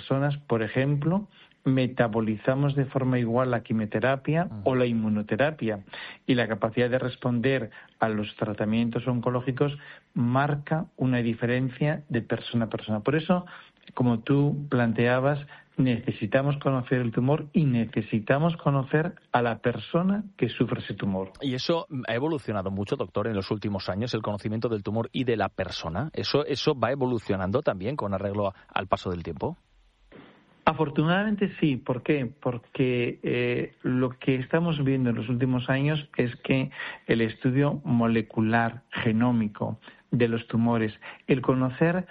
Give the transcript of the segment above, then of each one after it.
personas, por ejemplo, metabolizamos de forma igual la quimioterapia o la inmunoterapia, y la capacidad de responder a los tratamientos oncológicos marca una diferencia de persona a persona. Por eso, como tú planteabas, necesitamos conocer el tumor y necesitamos conocer a la persona que sufre ese tumor. Y eso ha evolucionado mucho, doctor, en los últimos años, el conocimiento del tumor y de la persona. ¿Eso va evolucionando también con arreglo al paso del tiempo? Afortunadamente sí. ¿Por qué? Porque lo que estamos viendo en los últimos años es que el estudio molecular genómico de los tumores, el conocer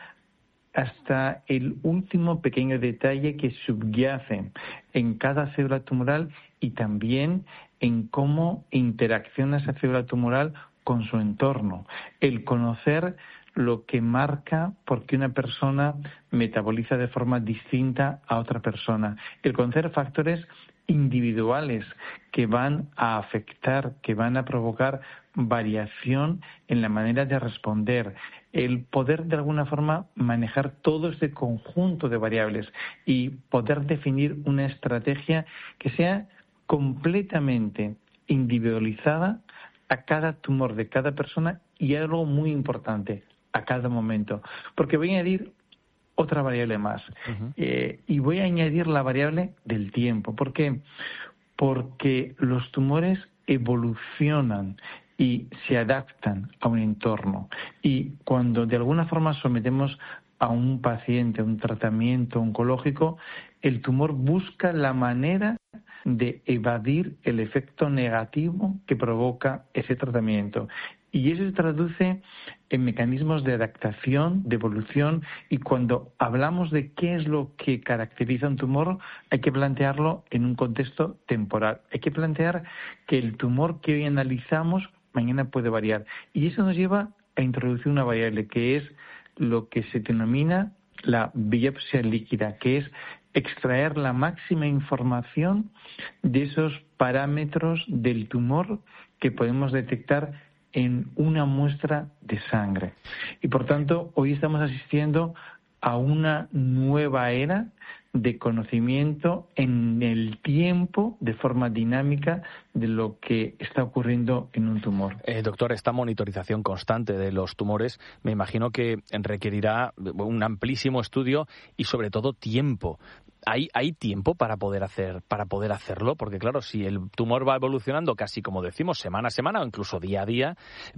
hasta el último pequeño detalle que subyace en cada célula tumoral y también en cómo interacciona esa célula tumoral con su entorno, el conocer lo que marca por qué una persona metaboliza de forma distinta a otra persona, el conocer factores individuales que van a afectar, que van a provocar variación en la manera de responder, el poder de alguna forma manejar todo este conjunto de variables y poder definir una estrategia que sea completamente individualizada a cada tumor de cada persona y algo muy importante, a cada momento. Porque voy a añadir otra variable más. Y voy a añadir la variable del tiempo. ¿Por qué? Porque los tumores evolucionan y se adaptan a un entorno. Y cuando de alguna forma sometemos a un paciente a un tratamiento oncológico, el tumor busca la manera de evadir el efecto negativo que provoca ese tratamiento. Y eso se traduce en mecanismos de adaptación, de evolución, y cuando hablamos de qué es lo que caracteriza un tumor, hay que plantearlo en un contexto temporal. Hay que plantear que el tumor que hoy analizamos mañana puede variar. Y eso nos lleva a introducir una variable que es lo que se denomina la biopsia líquida, que es extraer la máxima información de esos parámetros del tumor que podemos detectar en una muestra de sangre. Y por tanto, hoy estamos asistiendo a una nueva era de conocimiento en el tiempo, de forma dinámica, de lo que está ocurriendo en un tumor. Doctor, esta monitorización constante de los tumores me imagino que requerirá un amplísimo estudio y sobre todo tiempo. ¿Hay tiempo para poder hacerlo? Porque claro, si el tumor va evolucionando casi, como decimos, semana a semana o incluso día a día,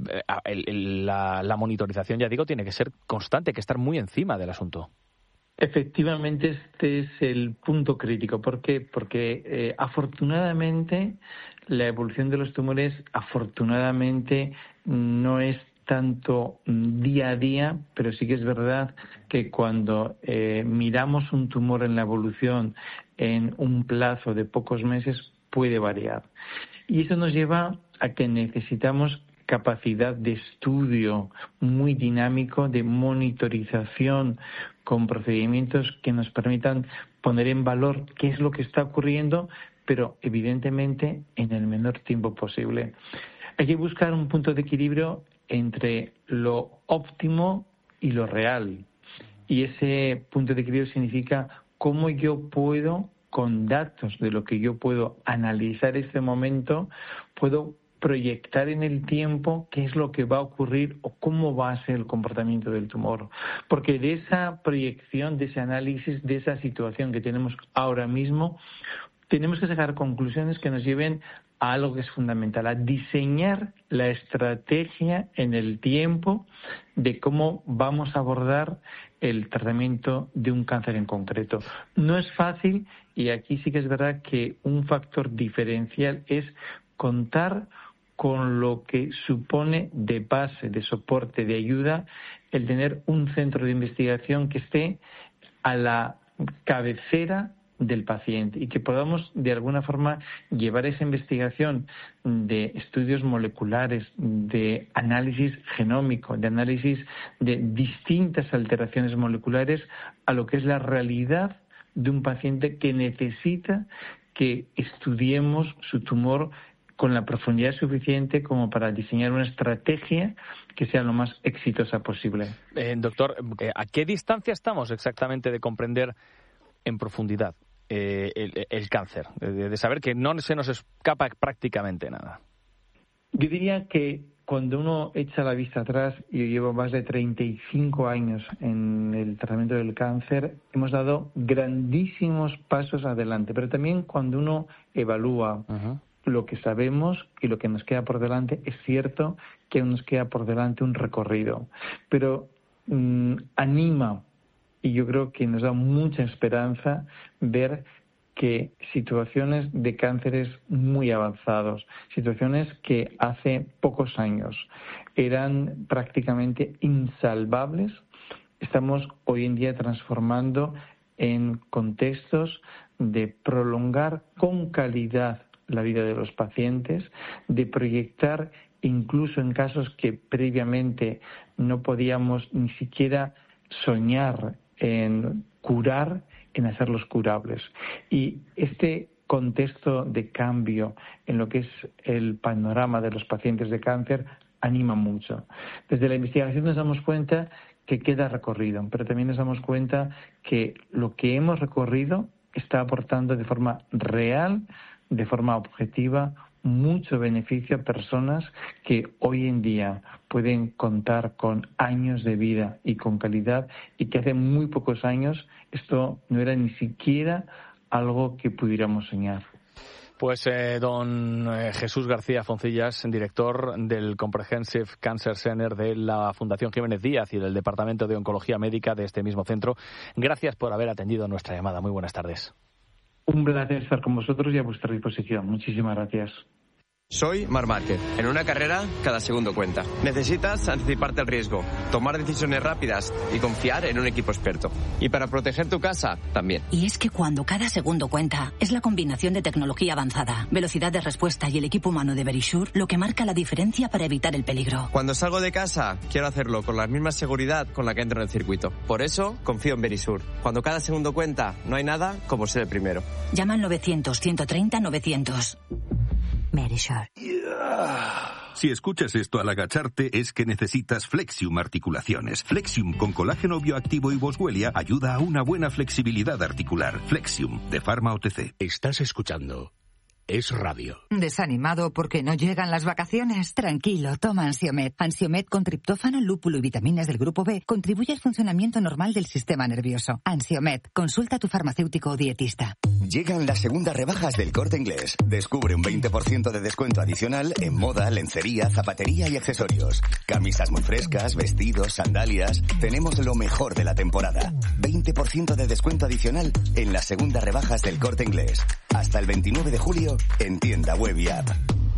la monitorización, ya digo, tiene que ser constante, hay que estar muy encima del asunto. Efectivamente, este es el punto crítico. ¿Por qué? Porque afortunadamente la evolución de los tumores, afortunadamente, no es tanto día a día, pero sí que es verdad que cuando miramos un tumor en la evolución en un plazo de pocos meses puede variar. Y eso nos lleva a que necesitamos capacidad de estudio muy dinámico, de monitorización con procedimientos que nos permitan poner en valor qué es lo que está ocurriendo, pero evidentemente en el menor tiempo posible. Hay que buscar un punto de equilibrio entre lo óptimo y lo real. Y ese punto de equilibrio significa cómo yo puedo, con datos de lo que yo puedo analizar este momento, puedo proyectar en el tiempo qué es lo que va a ocurrir o cómo va a ser el comportamiento del tumor. Porque de esa proyección, de ese análisis, de esa situación que tenemos ahora mismo, tenemos que sacar conclusiones que nos lleven a algo que es fundamental, a diseñar la estrategia en el tiempo de cómo vamos a abordar el tratamiento de un cáncer en concreto. No es fácil y aquí sí que es verdad que un factor diferencial es contar con lo que supone de base, de soporte, de ayuda, el tener un centro de investigación que esté a la cabecera del paciente y que podamos de alguna forma llevar esa investigación de estudios moleculares, de análisis genómico, de análisis de distintas alteraciones moleculares a lo que es la realidad de un paciente que necesita que estudiemos su tumor con la profundidad suficiente como para diseñar una estrategia que sea lo más exitosa posible. Doctor, ¿a qué distancia estamos exactamente de comprender en profundidad el cáncer, de saber que no se nos escapa prácticamente nada? Yo diría que cuando uno echa la vista atrás, y yo llevo más de 35 años en el tratamiento del cáncer, hemos dado grandísimos pasos adelante, pero también cuando uno evalúa lo que sabemos y lo que nos queda por delante, es cierto que nos queda por delante un recorrido, pero anima, y yo creo que nos da mucha esperanza ver que situaciones de cánceres muy avanzados, situaciones que hace pocos años eran prácticamente insalvables, estamos hoy en día transformando en contextos de prolongar con calidad la vida de los pacientes, de proyectar incluso en casos que previamente no podíamos ni siquiera soñar en curar, en hacerlos curables. Y este contexto de cambio en lo que es el panorama de los pacientes de cáncer anima mucho. Desde la investigación nos damos cuenta que queda recorrido, pero también nos damos cuenta que lo que hemos recorrido está aportando de forma real, de forma objetiva, mucho beneficio a personas que hoy en día pueden contar con años de vida y con calidad, y que hace muy pocos años esto no era ni siquiera algo que pudiéramos soñar. Pues don Jesús García Foncillas, director del Comprehensive Cancer Center de la Fundación Jiménez Díaz y del Departamento de Oncología Médica de este mismo centro, gracias por haber atendido nuestra llamada. Muy buenas tardes. Un placer estar con vosotros y a vuestra disposición. Muchísimas gracias. Soy Marc Márquez. En una carrera, cada segundo cuenta. Necesitas anticiparte al riesgo, tomar decisiones rápidas y confiar en un equipo experto. Y para proteger tu casa, también. Y es que cuando cada segundo cuenta, es la combinación de tecnología avanzada, velocidad de respuesta y el equipo humano de Verisure lo que marca la diferencia para evitar el peligro. Cuando salgo de casa, quiero hacerlo con la misma seguridad con la que entro en el circuito. Por eso, confío en Verisure. Cuando cada segundo cuenta, no hay nada como ser el primero. Llama al 900-130-900. Verisure. Si escuchas esto al agacharte es que necesitas Flexium Articulaciones. Flexium con colágeno bioactivo y boswellia ayuda a una buena flexibilidad articular. Flexium, de Pharma OTC. Estás escuchando Es Radio. ¿Desanimado porque no llegan las vacaciones? Tranquilo, toma Ansiomed. Ansiomed con triptófano, lúpulo y vitaminas del grupo B contribuye al funcionamiento normal del sistema nervioso. Ansiomed, consulta a tu farmacéutico o dietista. Llegan las segundas rebajas del Corte Inglés. Descubre un 20% de descuento adicional en moda, lencería, zapatería y accesorios. Camisas muy frescas, vestidos, sandalias. Tenemos lo mejor de la temporada. 20% de descuento adicional en las segundas rebajas del Corte Inglés. Hasta el 29 de julio en tienda web y app.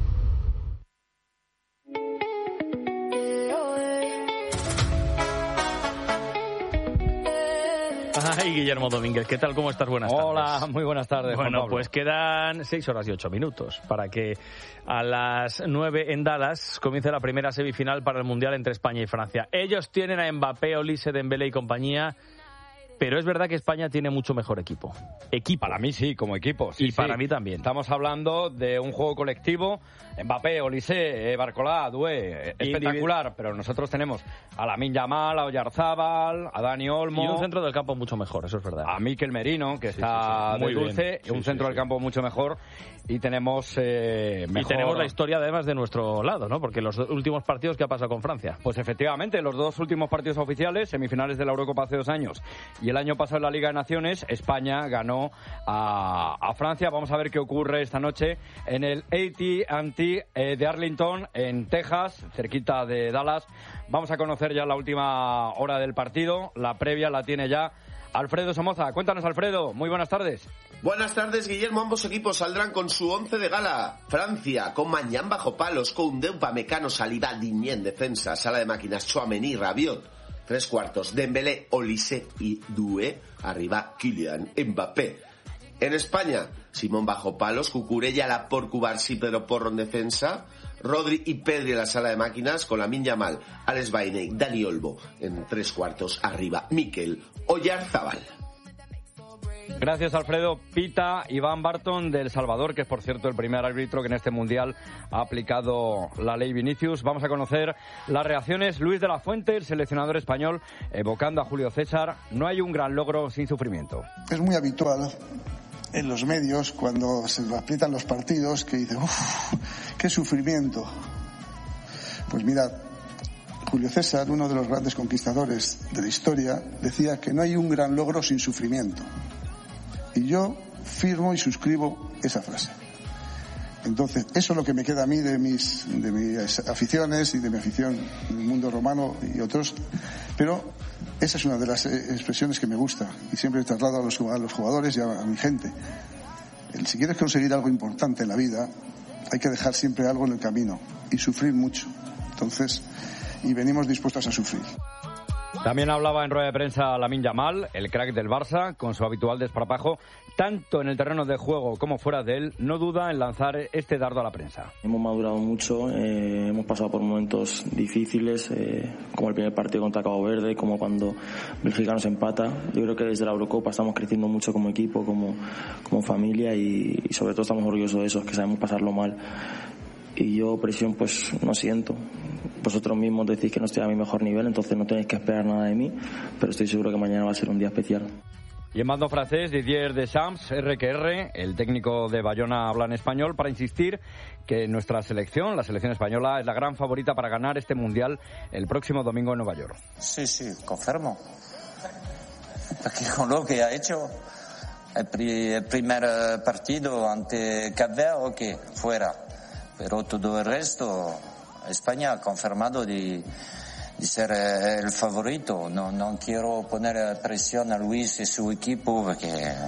Ay, Guillermo Domínguez, ¿qué tal? ¿Cómo estás? Buenas tardes. Hola, muy buenas tardes. Bueno, pues quedan 6 horas y 8 minutos para que a las 9 en Dallas comience la primera semifinal para el Mundial entre España y Francia. Ellos tienen a Mbappé, Olise, Dembélé y compañía, pero es verdad que España tiene mucho mejor equipo. Para mí sí, como equipo. Sí, y para mí también. Estamos hablando de un juego colectivo. Mbappé, Olise, Barcolá, Doué, espectacular. Pero nosotros tenemos a Lamine Yamal, a Oyarzábal, a Dani Olmo. Y un centro del campo mucho mejor, eso es verdad. A Mikel Merino, que está muy dulce. Y un centro del campo mucho mejor. Y tenemos mejor... Y tenemos la historia además de nuestro lado, ¿no? Porque los últimos partidos, ¿qué ha pasado con Francia? Pues efectivamente, los dos últimos partidos oficiales, semifinales de la Eurocopa hace 2 años y el año pasado en la Liga de Naciones, España ganó a Francia. Vamos a ver qué ocurre esta noche en el AT&T de Arlington, en Texas, cerquita de Dallas. Vamos a conocer ya la última hora del partido. La previa la tiene ya Alfredo Somoza. Cuéntanos, Alfredo. Muy buenas tardes. Buenas tardes, Guillermo. Ambos equipos saldrán con su 11 de gala. Francia, con Mañán bajo palos, Koundé, Upamecano, Saliba, Digne en defensa, Sala de máquinas, Tchouaméni, Rabiot. 3 cuartos, Dembélé, Olise y Doué. Arriba, Kylian Mbappé. En España, Simón bajo palos, Cucurella, Laporte, Cubarsí, Pedro Porro en defensa, Rodri y Pedri en la sala de máquinas, con Lamine Yamal, Alex Baine, Dani Olmo. En 3 cuartos, arriba, Mikel Oyarzábal. Gracias, Alfredo. Pita Iván Barton de El Salvador, que es, por cierto, el primer árbitro que en este Mundial ha aplicado la ley Vinicius. Vamos a conocer las reacciones. Luis de la Fuente, el seleccionador español, evocando a Julio César. No hay un gran logro sin sufrimiento. Es muy habitual en los medios, cuando se aprietan los partidos, que dicen, uff, qué sufrimiento. Pues mirad, Julio César, uno de los grandes conquistadores de la historia, decía que no hay un gran logro sin sufrimiento. Y yo firmo y suscribo esa frase. Entonces, eso es lo que me queda a mí de mis aficiones y de mi afición en el mundo romano y otros. Pero esa es una de las expresiones que me gusta y siempre traslado a los jugadores y a mi gente. Si quieres conseguir algo importante en la vida, hay que dejar siempre algo en el camino y sufrir mucho. Entonces, y venimos dispuestos a sufrir. También hablaba en rueda de prensa Lamine Yamal, el crack del Barça, con su habitual desparpajo, tanto en el terreno de juego como fuera de él. No duda en lanzar este dardo a la prensa. Hemos madurado mucho, hemos pasado por momentos difíciles, como el primer partido contra Cabo Verde, como cuando Bélgica nos empata. Yo creo que desde la Eurocopa estamos creciendo mucho como equipo, como familia, y sobre todo estamos orgullosos de eso, que sabemos pasarlo mal. Y yo presión pues no siento. Vosotros mismos decís que no estoy a mi mejor nivel, entonces no tenéis que esperar nada de mí, pero estoy seguro que mañana va a ser un día especial. Y en bando francés, Didier Deschamps, RQR, el técnico de Bayona, habla en español para insistir que nuestra selección, la selección española, es la gran favorita para ganar este Mundial el próximo domingo en Nueva York. Sí, confirmo. Porque con lo que ha hecho el primer partido ante Cap Verde, ok, fuera. Pero todo el resto, España ha confirmado de ser el favorito. No quiero poner presión a Luis y su equipo, porque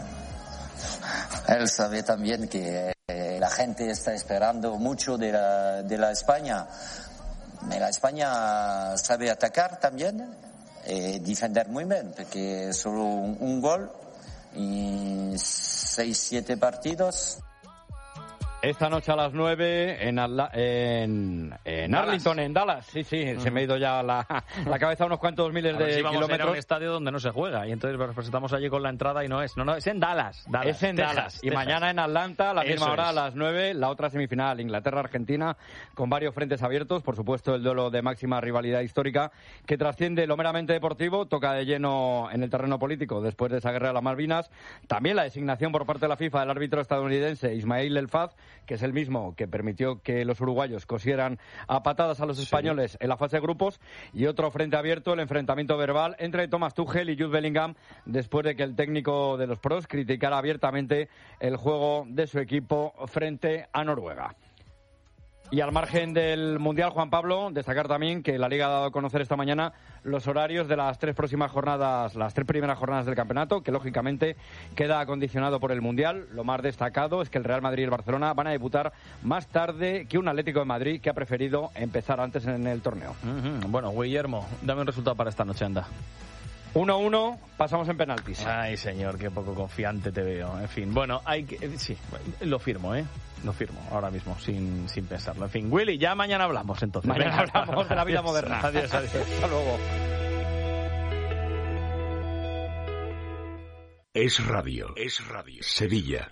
él sabe también que la gente está esperando mucho de la España. La España sabe atacar también y defender muy bien, porque solo un gol y 6-7 partidos. Esta noche a las 9 en Arlington, en Dallas. Sí, se me ha ido ya la cabeza a unos cuantos miles de kilómetros. A un estadio donde no se juega y entonces nos presentamos allí con la entrada y no, es en Dallas. Es en Dallas. Y mañana en Atlanta, a la misma hora, a las 9, la otra semifinal, Inglaterra-Argentina, con varios frentes abiertos. Por supuesto, el duelo de máxima rivalidad histórica que trasciende lo meramente deportivo, toca de lleno en el terreno político después de esa guerra de las Malvinas. También la designación por parte de la FIFA del árbitro estadounidense Ismail El Faz, que es el mismo que permitió que los uruguayos cosieran a patadas a los españoles en la fase de grupos, y otro frente abierto, el enfrentamiento verbal entre Thomas Tuchel y Jude Bellingham, después de que el técnico de los pros criticara abiertamente el juego de su equipo frente a Noruega. Y al margen del Mundial, Juan Pablo, destacar también que la Liga ha dado a conocer esta mañana los horarios de las tres primeras jornadas del campeonato, que lógicamente queda acondicionado por el Mundial. Lo más destacado es que el Real Madrid y el Barcelona van a debutar más tarde que un Atlético de Madrid, que ha preferido empezar antes en el torneo. Bueno, Guillermo, dame un resultado para esta noche, anda. 1-1, pasamos en penaltis. Ay, señor, qué poco confiante te veo. En fin, bueno, sí, lo firmo, Lo firmo ahora mismo, sin pensarlo. En fin, Willy, ya mañana hablamos entonces. Mañana hablamos de la vida moderna. Adiós. Hasta luego. Es radio. Sevilla.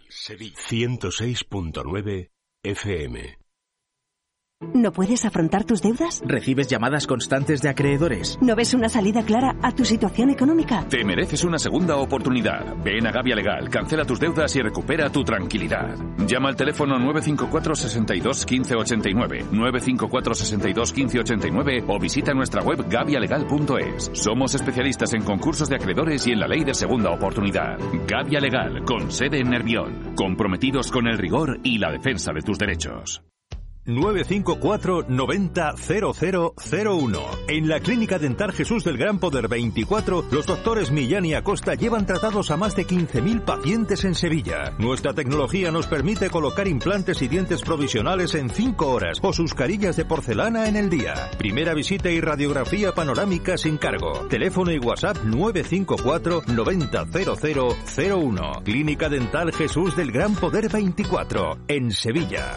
106.9 FM. ¿No puedes afrontar tus deudas? ¿Recibes llamadas constantes de acreedores? ¿No ves una salida clara a tu situación económica? Te mereces una segunda oportunidad. Ven a Gavia Legal, cancela tus deudas y recupera tu tranquilidad. Llama al teléfono 954 62 15 89, 954 62 15 89 o visita nuestra web gavialegal.es. Somos especialistas en concursos de acreedores y en la ley de segunda oportunidad. Gavia Legal, con sede en Nervión. Comprometidos con el rigor y la defensa de tus derechos. 954 90 0001. En la Clínica Dental Jesús del Gran Poder 24, los doctores Millán y Acosta llevan tratados a más de 15.000 pacientes en Sevilla. Nuestra tecnología nos permite colocar implantes y dientes provisionales en 5 horas o sus carillas de porcelana en el día. Primera visita y radiografía panorámica sin cargo. Teléfono y WhatsApp 954 90 0001. Clínica Dental Jesús del Gran Poder 24, en Sevilla.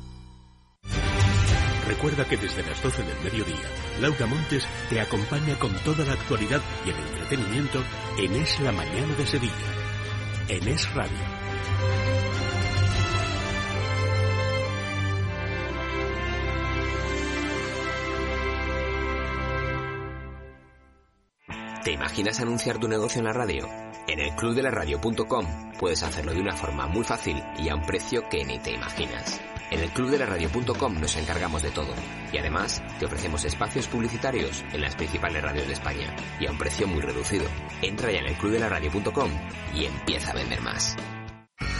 Recuerda que desde las 12 del mediodía, Laura Montes te acompaña con toda la actualidad y el entretenimiento en Es la Mañana de Sevilla. en Es Radio. ¿Te imaginas anunciar tu negocio en la radio? En el clubdelaradio.com puedes hacerlo de una forma muy fácil y a un precio que ni te imaginas. En el clubdelaradio.com nos encargamos de todo y además te ofrecemos espacios publicitarios en las principales radios de España y a un precio muy reducido. Entra ya en el clubdelaradio.com y empieza a vender más.